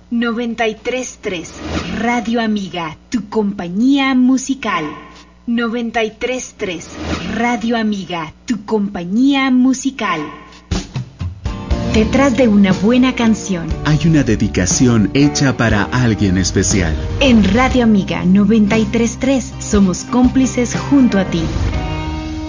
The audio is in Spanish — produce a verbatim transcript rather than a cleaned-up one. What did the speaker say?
noventa y tres punto tres Radio Amiga, tu compañía musical. noventa y tres punto tres Radio Amiga, tu compañía musical. Detrás de una buena canción hay una dedicación hecha para alguien especial. En Radio Amiga noventa y tres punto tres somos cómplices junto a ti.